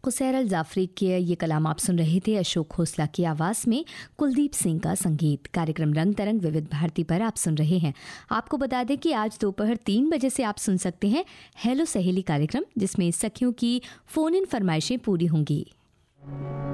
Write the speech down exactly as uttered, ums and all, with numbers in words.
कुसैर अल जाफरी के ये कलाम आप सुन रहे थे अशोक खोसला की आवाज़ में कुलदीप सिंह का संगीत। कार्यक्रम रंग तरंग विविध भारती पर आप सुन रहे हैं। आपको बता दें कि आज दोपहर तीन बजे से आप सुन सकते हैं हेलो सहेली कार्यक्रम, जिसमें सखियों की फ़ोन इन फरमाइशें पूरी होंगी।